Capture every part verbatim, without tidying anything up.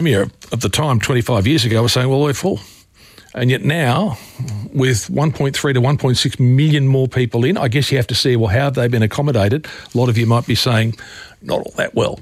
Premier at the time, twenty-five years ago, was saying, well, we're full. And yet now, with one point three to one point six million more people in, I guess you have to see, well, how have they been accommodated? A lot of you might be saying, not all that well.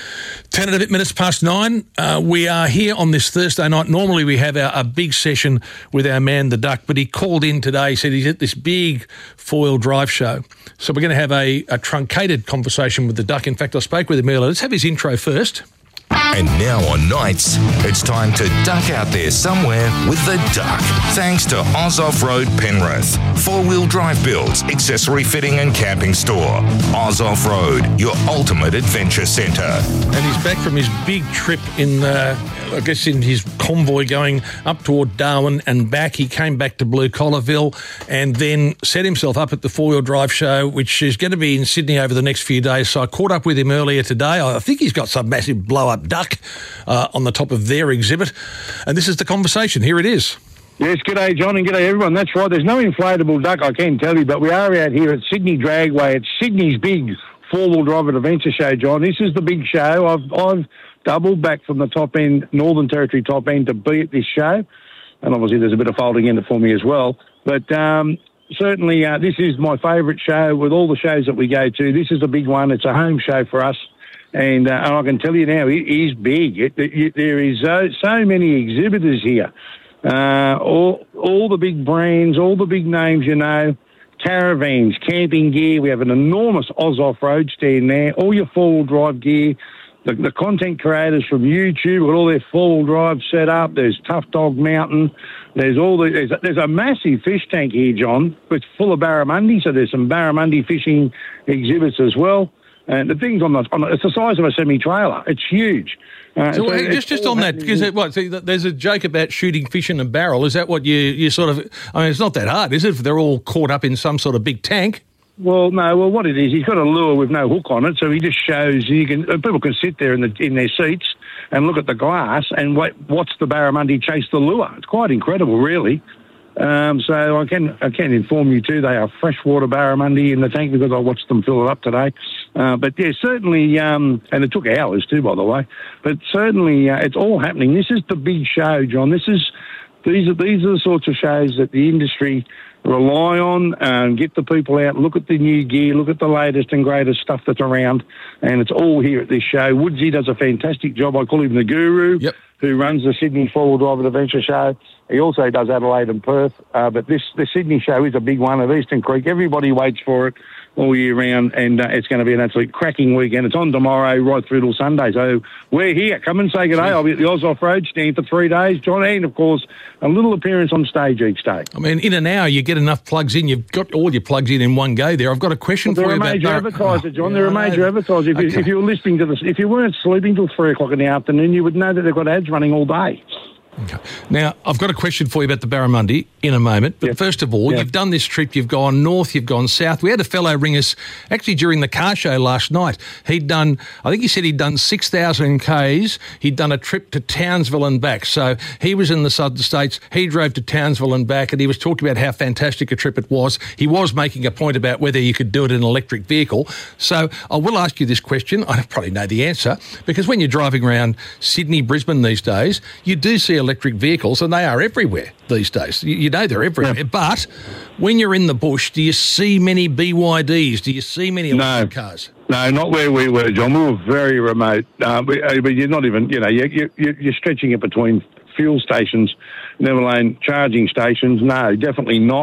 Ten and a bit minutes past nine. Uh, we are here on this Thursday night. Normally we have our, a big session with our man, the Duck, but he called in today, said he's at this big four-wheel drive show. So we're going to have a, a truncated conversation with the Duck. In fact, I spoke with him earlier. Let's have his intro first. And now on nights, it's time to duck out there somewhere with the Duck. Thanks to Oz Off-Road Penrith. Four-wheel drive builds, accessory fitting and camping store. Oz Off-Road, your ultimate adventure centre. And he's back from his big trip in, uh, I guess, in his convoy going up toward Darwin and back. He came back to Blue Collarville and then set himself up at the four-wheel drive show, which is going to be in Sydney over the next few days. So I caught up with him earlier today. I think he's got some massive blow-up duck uh, on the top of their exhibit. And this is the conversation. Here it is. Yes, g'day, John, and g'day, everyone. That's right. There's no inflatable duck, I can tell you, but we are out here at Sydney Dragway. It's Sydney's big four-wheel drive and adventure show, John. This is the big show. I've, I've doubled back from the top end, Northern Territory top end, to be at this show. And obviously there's a bit of folding in it for me as well. But um, certainly uh, this is my favourite show with all the shows that we go to. This is a big one. It's a home show for us. And, uh, and I can tell you now, it is big. It, it, there is so, so many exhibitors here. Uh, all, all the big brands, all the big names, you know, caravans, camping gear. We have an enormous Oz Off-Road stand there. All your four-wheel drive gear. The, the content creators from YouTube with all their four-wheel drive set up. There's Tough Dog Mountain. There's all the there's a, there's a massive fish tank here, John. It's full of barramundi, so there's some barramundi fishing exhibits as well. And the thing's on the, on the it's the size of a semi-trailer. It's huge. Uh, so, so hey, just just on that, because it, what, see, there's a joke about shooting fish in a barrel. Is that what you you sort of? I mean, it's not that hard, is it? If they're all caught up in some sort of big tank. Well, no. Well, what it is, he's got a lure with no hook on it, so he just shows. You can people can sit there in the in their seats and look at the glass and wait, watch the barramundi chase the lure. It's quite incredible, really. Um, so I can I can inform you too. They are freshwater barramundi in the tank because I watched them fill it up today. Uh, but yeah, certainly, um, and it took hours too, by the way. But certainly, uh, it's all happening. This is the big show, John. This is these are these are the sorts of shows that the industry rely on and get the people out, look at the new gear, look at the latest and greatest stuff that's around, and it's all here at this show. Woodsy does a fantastic job. I call him the guru, yep. who runs the Sydney Four-Wheel Drive and Adventure Show. He also does Adelaide and Perth, uh, but this the Sydney show is a big one at Eastern Creek. Everybody waits for it all year round, and uh, it's going to be an absolute cracking weekend. It's on tomorrow right through till Sunday, so we're here. Come and say good day. I'll be at the Oz Off-Road stand for three days, John, and, of course, a little appearance on stage each day. I mean, in an hour, you get enough plugs in. You've got all your plugs in in one go there. I've got a question well, for you about... They're a major advertiser, John. Oh, they're a major advertiser. If, okay. you, if you were listening to this, if you weren't sleeping till three o'clock in the afternoon, you would know that they've got ads running all day. Okay. Now, I've got a question for you about the barramundi in a moment, but yep. first of all, yep. you've done this trip, you've gone north, you've gone south. We had a fellow ring us, actually during the car show last night. He'd done, I think he said he'd done six thousand kays, he'd done a trip to Townsville and back. So he was in the southern states, he drove to Townsville and back, and he was talking about how fantastic a trip it was. He was making a point about whether you could do it in an electric vehicle. So I will ask you this question, I probably know the answer, because when you're driving around Sydney, Brisbane these days, you do see electric vehicles, and they are everywhere these days. You, you know they're everywhere. Yeah. But when you're in the bush, do you see many B Y Ds? Do you see many electric no. cars? No, not where we were, John. We were very remote. Uh, but, uh, but you're not even, you know, you, you, you're stretching it between fuel stations, never alone charging stations. No, definitely not.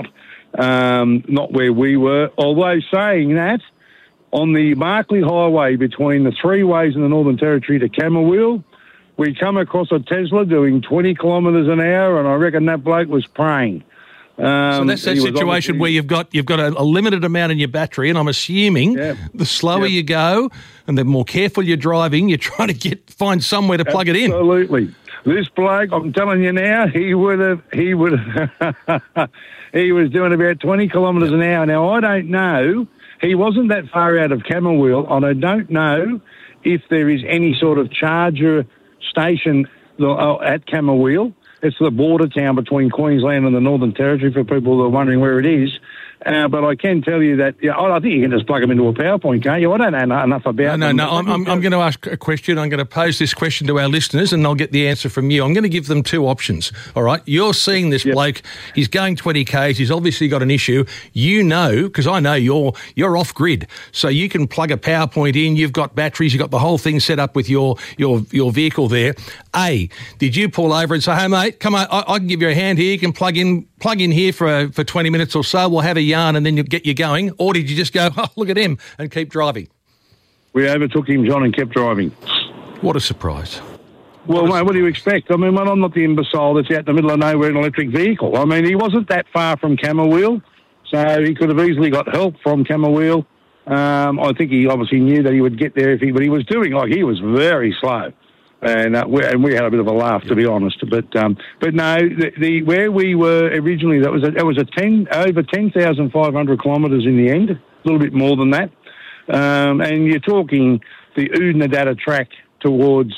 Um, not where we were. Although saying that, on the Barkly Highway between the three ways in the Northern Territory to Camberwell, we come across a Tesla doing twenty kilometres an hour, and I reckon that bloke was praying. Um, so that's that situation where you've got you've got a, a limited amount in your battery, and I'm assuming yeah. the slower yeah. you go and the more careful you're driving, you're trying to get find somewhere to plug Absolutely. it in. Absolutely. This bloke, I'm telling you now, he would have he would have he was doing about twenty kilometres an hour. Now I don't know. He wasn't that far out of Camberwell, and I don't know if there is any sort of charger station at Camberwell. It's the border town between Queensland and the Northern Territory, for people who are wondering where it is. Uh, but I can tell you that yeah, I think you can just plug them into a PowerPoint, can't you? I don't know enough about no, them. No, no, I'm, I'm, I'm going to ask a question. I'm going to pose this question to our listeners and I'll get the answer from you. I'm going to give them two options, all right? You're seeing this yep. bloke, he's going twenty kays, he's obviously got an issue. You know, because I know you're you're off-grid, so you can plug a PowerPoint in, you've got batteries, you've got the whole thing set up with your your, your vehicle there. A, did you pull over and say, hey, mate, come on, I, I can give you a hand here, you can plug in plug in here for for twenty minutes or so, we'll have a yarn and then you'll get you going? Or did you just go, oh, look at him, and keep driving? We overtook him, John, and kept driving. What a surprise. Well, what mate, what do you expect? I mean, well, I'm not the imbecile that's out in the middle of nowhere in an electric vehicle. I mean, he wasn't that far from Camberwell, so he could have easily got help from Camberwell. Um, I think he obviously knew that he would get there if he, but he was doing, like, he was very slow. And, uh, we, and we had a bit of a laugh, to be honest. But um, but no, the, the where we were originally, that was a, that was a ten over ten thousand five hundred kilometres in the end, a little bit more than that. Um, and you're talking the Oodnadatta track towards,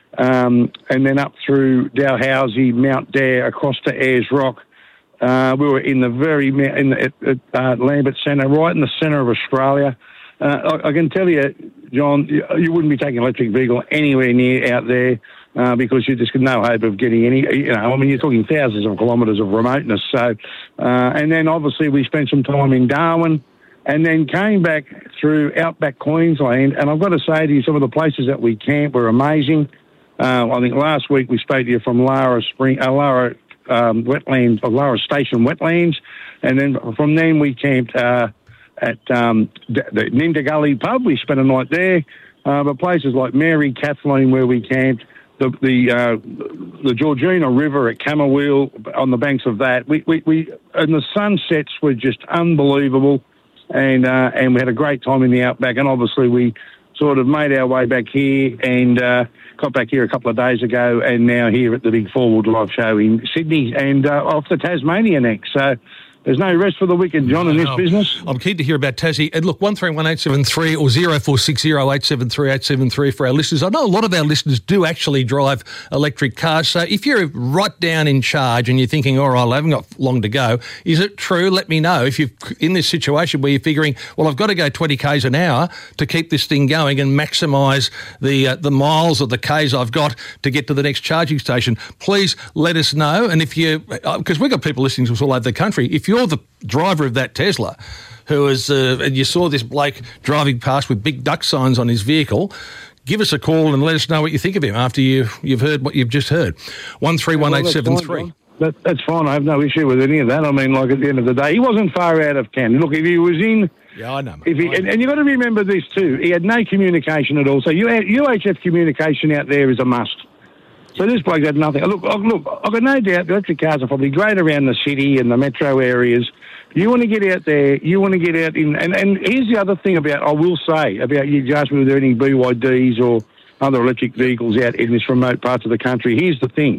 um, and then up through Dalhousie, Mount Dare, across to Ayers Rock. Uh, we were in the very in the, at, at uh, Lambert Centre, right in the centre of Australia. Uh, I, I can tell you, John, you, you wouldn't be taking an electric vehicle anywhere near out there uh, because you just got no hope of getting any, you know, I mean, you're talking thousands of kilometres of remoteness. So, uh, and then obviously we spent some time in Darwin and then came back through outback Queensland. And I've got to say to you, some of the places that we camped were amazing. Uh, I think last week we spoke to you from Lara Spring, uh, Lara um, Wetlands, or Lara Station Wetlands. And then from then we camped uh, at um, the Ninda Gully pub. We spent a night there. Uh, but places like Mary Kathleen, where we camped, the the uh, the Georgina River at Camberwell, on the banks of that. We we, we and the sunsets were just unbelievable, and uh, and we had a great time in the outback. And obviously we sort of made our way back here and uh, got back here a couple of days ago, and now here at the big four-wheel drive show in Sydney and uh, off to Tasmania next. So there's no rest for the wicked, John, in this no, business. I'm keen to hear about Tassie. And look, one three one eight seven three or zero four six zero eight seven three eight seven three for our listeners. I know a lot of our listeners do actually drive electric cars. So if you're right down in charge and you're thinking, all right, I haven't got long to go, is it true? Let me know. If you're in this situation where you're figuring, well, I've got to go twenty kays an hour to keep this thing going and maximise the uh, the miles or the kays I've got to get to the next charging station, please let us know. And if you, because we've got people listening to us all over the country, if you're the driver of that Tesla who is, uh, and you saw this bloke driving past with big duck signs on his vehicle, give us a call and let us know what you think of him after you, you've heard what you've just heard. one three one eight seven three. That, that's fine. I have no issue with any of that. I mean, like, at the end of the day, he wasn't far out of Canada. Look, if he was in... Yeah, I know. If he, I know. And, and you've got to remember this too. He had no communication at all. So U H F communication out there is a must. So this bloke had nothing. Look, look, I've got no doubt the electric cars are probably great around the city and the metro areas. You want to get out there, you want to get out in... And, and here's the other thing about, I will say, about you asked me, were there any B Y Ds or other electric vehicles out in this remote parts of the country? Here's the thing.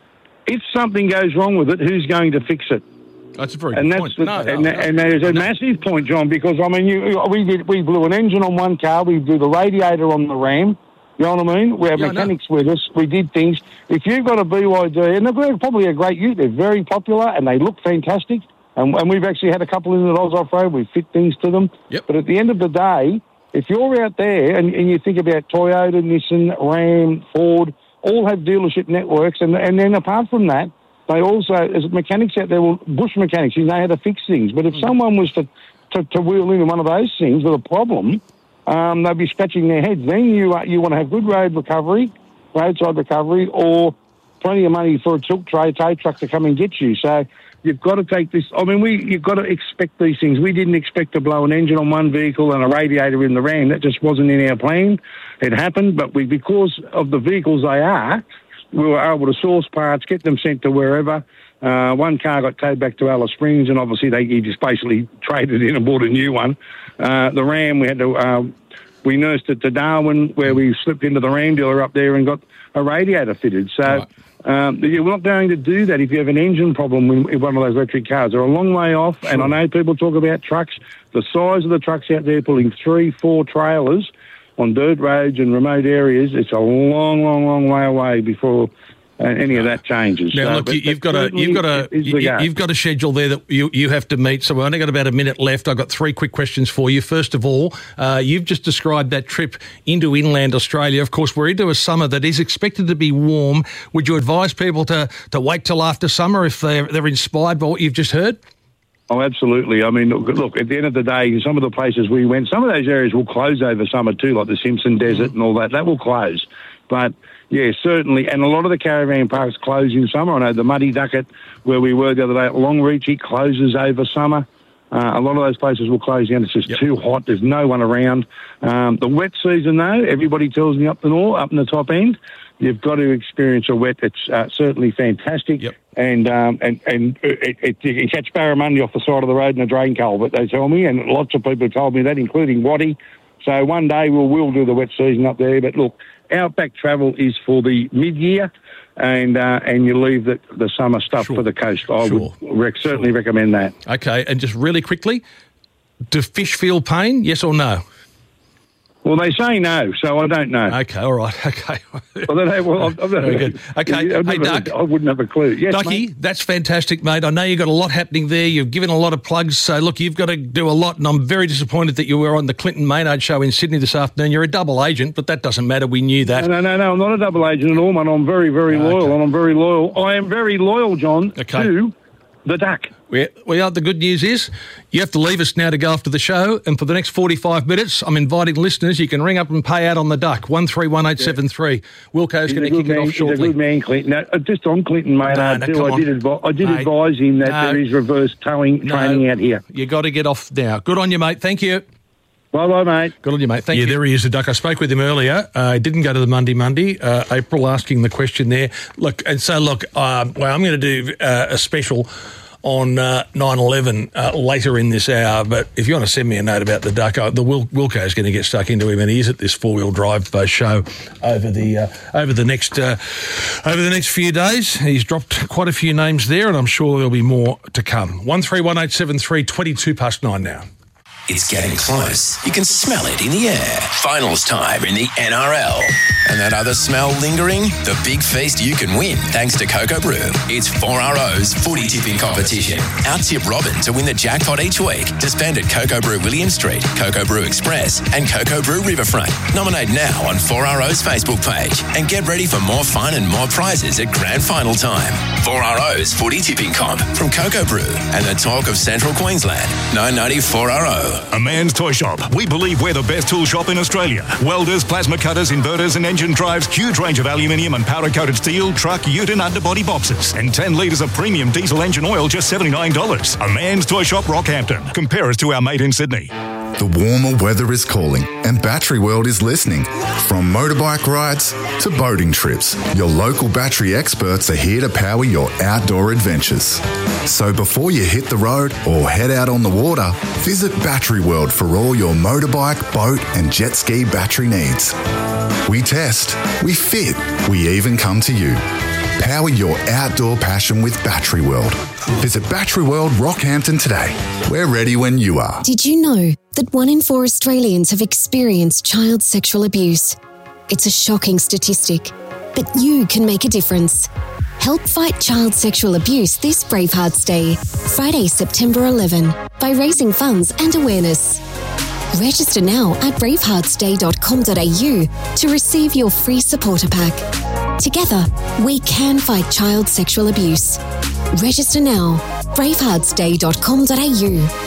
If something goes wrong with it, who's going to fix it? That's a very and good that's point. The, no, and, no, and no. there's a no. massive point, John, because, I mean, you, we did, we blew an engine on one car, we blew the radiator on the Ram, you know what I mean? We have yeah, mechanics with us, we did things. If you've got a B Y D, and they're probably a great ute, they're very popular and they look fantastic, and, and we've actually had a couple in the Oz Off-Road, we fit things to them. Yep. But at the end of the day, if you're out there and, and you think about Toyota, Nissan, Ram, Ford, all have dealership networks, and, and then apart from that, they also, as mechanics out there, well, bush mechanics, you know how to fix things. But if mm. someone was to, to, to wheel into one of those things with a problem, um, they'd be scratching their heads. Then you uh, you want to have good road recovery, roadside recovery, or plenty of money for a tilt tray tow truck to come and get you. So you've got to take this. I mean, we you've got to expect these things. We didn't expect to blow an engine on one vehicle and a radiator in the Ram. That just wasn't in our plan. It happened, but we because of the vehicles they are, we were able to source parts, get them sent to wherever. Uh, one car got towed back to Alice Springs, and obviously they he just basically traded in and bought a new one. Uh, the Ram, we had to uh, we nursed it to Darwin, where we slipped into the Ram dealer up there and got a radiator fitted. So right. um, you're not going to do that if you have an engine problem in one of those electric cars. They're a long way off, sure. And I know people talk about trucks. The size of the trucks out there pulling three, four trailers on dirt roads and remote areas, it's a long, long, long way away before uh, any of that changes. Now, so, look, but, you've but got a you've got a is the you, go. you've got a schedule there that you you have to meet. So we've only got about a minute left. I've got three quick questions for you. First of all, uh, you've just described that trip into inland Australia. Of course, we're into a summer that is expected to be warm. Would you advise people to to wait till after summer if they're they're inspired by what you've just heard? Oh, absolutely. I mean, look, look, at the end of the day, some of the places we went, some of those areas will close over summer too, like the Simpson Desert mm. and all that. That will close. But, yeah, certainly. And a lot of the caravan parks close in summer. I know the Muddy Ducket, where we were the other day at Longreach, it closes over summer. Uh, a lot of those places will close down. It's just yep. too hot. There's no one around. Um, the wet season, though, everybody tells me up the north, up in the top end, you've got to experience a wet. It's uh, certainly fantastic. Yep. And um, and and it, it, you catch barramundi off the side of the road in a drain culvert, they tell me, and lots of people have told me that, including Waddy. So one day we'll, we'll do the wet season up there. But look, outback travel is for the mid-year, and uh, and you leave the, the summer stuff sure. for the coast. I sure. would rec- certainly sure. recommend that. Okay, and just really quickly, do fish feel pain, yes or no? Well, they say no, so I don't know. Okay, all right, okay. Well, they, well I've, I've Very good. Okay, I've hey, never, Doug. I wouldn't have a clue. Yes, Ducky, mate? that's fantastic, mate. I know you've got a lot happening there. You've given a lot of plugs, so look, you've got to do a lot, and I'm very disappointed that you were on the Clinton Maynard show in Sydney this afternoon. You're a double agent, but that doesn't matter. We knew that. No, no, no, no I'm not a double agent at all, man. I'm very, very Okay. loyal, and I'm very loyal. I am very loyal, John, Okay. to the Duck. We, we are. The good news is you have to leave us now to go after the show, and for the next forty-five minutes, I'm inviting listeners. You can ring up and pay out on the Duck, one three one eight seven three. Wilco's going to kick man, it off shortly. He's a good man, Clinton. No, just on Clinton, mate, No, I, no, do, come I, on. did, advi- I did Mate, advise him that no. there is reverse towing No. training out here. You got to get off now. Good on you, mate. Thank you. Bye-bye, mate. Good on you, mate. Thank yeah, you. Yeah, there he is, the Duck. I spoke with him earlier. I uh, didn't go to the Monday Monday. Uh, April asking the question there. Look, and so, look, um, well, I'm going to do uh, a special on uh, nine eleven uh, later in this hour, but if you want to send me a note about the Duck, uh, the Wil- Wilco is going to get stuck into him, and he is at this four-wheel drive uh, show over the uh, over the next uh, over the next few days. He's dropped quite a few names there, and I'm sure there'll be more to come. One three one eight seven three, twenty-two past nine now. It's getting close. You can smell it in the air. Finals time in the N R L. And that other smell lingering? The big feast you can win thanks to Cocoa Brew. It's four R O's footy tipping competition. Out-tip Robin to win the jackpot each week to spend at Cocoa Brew William Street, Cocoa Brew Express and Cocoa Brew Riverfront. Nominate now on four R O's Facebook page and get ready for more fun and more prizes at grand final time. four R O's footy tipping comp from Cocoa Brew and the talk of Central Queensland. nine ninety four R O. A Man's Toy Shop. We believe we're the best tool shop in Australia. Welders, plasma cutters, inverters and engine drives, huge range of aluminium and powder-coated steel, truck, ute and underbody boxes. And ten litres of premium diesel engine oil, just seventy-nine dollars. A Man's Toy Shop, Rockhampton. Compare us to our mate in Sydney. The warmer weather is calling and Battery World is listening. From motorbike rides to boating trips, your local battery experts are here to power your outdoor adventures. So before you hit the road or head out on the water, visit Battery World for all your motorbike, boat and jet ski battery needs. We test, we fit, we even come to you. Power your outdoor passion with Battery World. Visit Battery World Rockhampton today. We're ready when you are. Did you know that one in four Australians have experienced child sexual abuse? It's a shocking statistic, but you can make a difference. Help fight child sexual abuse this Bravehearts Day, Friday, September eleventh, by raising funds and awareness. Register now at bravehearts day dot com dot a u to receive your free supporter pack. Together, we can fight child sexual abuse. Register now, bravehearts day dot com dot a u.